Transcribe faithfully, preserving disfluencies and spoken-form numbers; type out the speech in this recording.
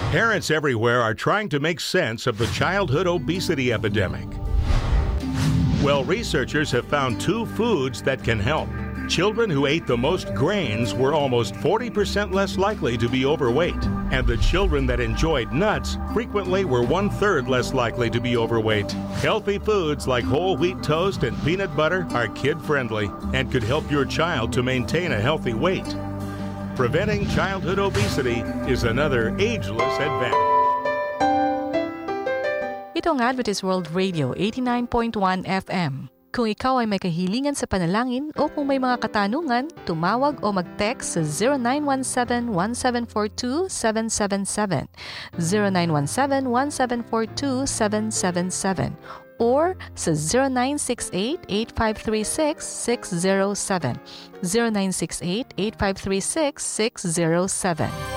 Parents everywhere are trying to make sense of the childhood obesity epidemic. Well, researchers have found two foods that can help. Children who ate the most grains were almost forty percent less likely to be overweight, and the children that enjoyed nuts frequently were one-third less likely to be overweight. Healthy foods like whole wheat toast and peanut butter are kid-friendly and could help your child to maintain a healthy weight. Preventing childhood obesity is another ageless advantage. Ito ang Adventist World Radio eighty-nine point one F M. Kung ikaw ay may kahilingan sa panalangin o kung may mga katanungan, tumawag o mag-text sa zero nine one seven, one seven four two, seven seven seven, zero nine one seven, one seven four two, seven seven seven, or sa zero nine six eight, eight five three six, six zero seven, zero nine six eight, eight five three six, six zero seven.